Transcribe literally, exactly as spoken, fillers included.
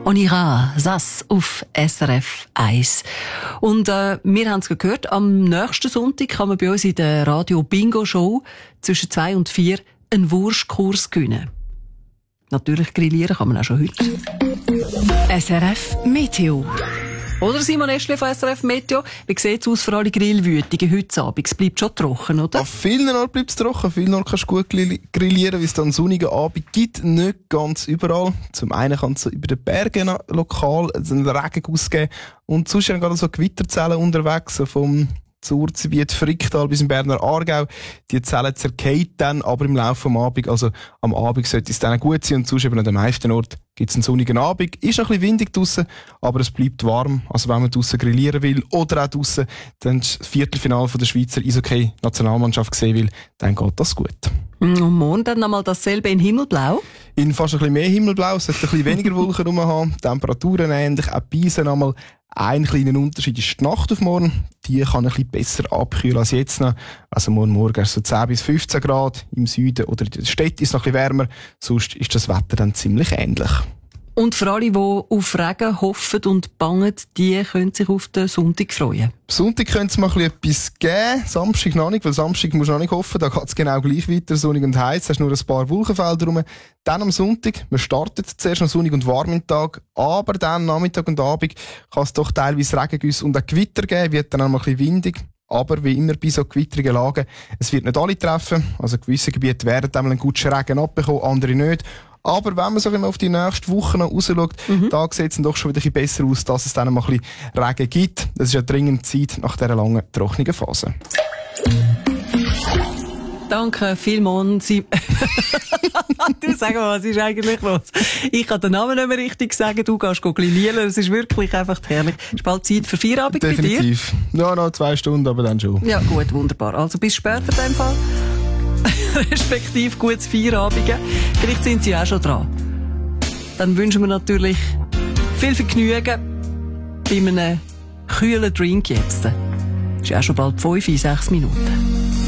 On ira, das auf S R F eins. Und äh, wir haben es gehört, am nächsten Sonntag kann man bei uns in der Radio-Bingo-Show zwischen zwei und vier einen Wurstkurs gewinnen. Natürlich grillieren kann man auch schon heute. S R F Meteo. Oder Simon Eschle von S R F Meteo. Wie sieht es aus für alle Grillwütigen heute Abend? Es bleibt schon trocken, oder? An vielen Orten bleibt es trocken. An vielen Orten kannst du gut grillieren, weil es dann einen sonnigen Abend gibt. Nicht ganz überall. Zum einen kann es über den Bergen lokal einen Regenguss geben. Und sonst sind gerade so Gewitterzellen unterwegs, vom Zurzgebiet Fricktal bis im Berner Aargau. Die Zellen zerkehren dann aber im Laufe des Abends. Also am Abend sollte es dann gut sein und sonst eben an den meisten Orten gibt es einen sonnigen Abend. Ist noch ein bisschen windig draussen, aber es bleibt warm. Also wenn man draussen grillieren will oder auch draussen dann das Viertelfinale von der Schweizer Eishockey-Nationalmannschaft sehen will, dann geht das gut. Und morgen dann nochmal dasselbe in Himmelblau? In fast ein bisschen mehr Himmelblau, es sollte ein bisschen weniger Wolken rum haben, Temperaturen ähnlich, auch bei Eisen einmal. Ein kleiner Unterschied ist die Nacht auf morgen. Die kann ein bisschen besser abkühlen als jetzt noch. Also morgen Morgen ist so zehn bis fünfzehn Grad. Im Süden oder in der Stadt ist es noch ein bisschen wärmer. Sonst ist das Wetter dann ziemlich ähnlich. Und für alle, die auf Regen hoffen und bangen, die können sich auf den Sonntag freuen. Sonntag könnte es mal ein bisschen etwas geben. Samstag noch nicht, weil Samstag musst du noch nicht hoffen. Da geht es genau gleich weiter, sonnig und heiß. Hast nur ein paar Wolkenfelder rum. Dann am Sonntag, man startet zuerst noch sonnig und warm im Tag, aber dann Nachmittag und Abend kann es doch teilweise Regengüsse und auch Gewitter geben, wird dann auch mal ein bisschen windig. Aber wie immer bei so gewitterigen Lagen, es wird nicht alle treffen. Also gewisse Gebiete werden einmal einen guten Regen abbekommen, andere nicht. Aber wenn man so immer auf die nächsten Wochen noch rausschaut, mhm. da sieht es dann doch schon wieder ein bisschen besser aus, dass es dann mal ein bisschen Regen gibt. Es ist ja dringend Zeit nach dieser langen, trockenen Phase. Danke vielmals. Du, sag mal, was ist eigentlich los? Ich kann den Namen nicht mehr richtig sagen, du gehst grillieren. Es ist wirklich einfach herrlich. Es ist bald Zeit für Feierabend bei dir. Definitiv. Ja, noch zwei Stunden, aber dann schon. Ja, gut, wunderbar. Also bis später in dem Fall. Respektive gutes Feierabend. Vielleicht sind Sie auch schon dran. Dann wünschen wir natürlich viel Vergnügen bei einem kühlen Drink jetzt. Es ist auch schon bald fünf, sechs Minuten.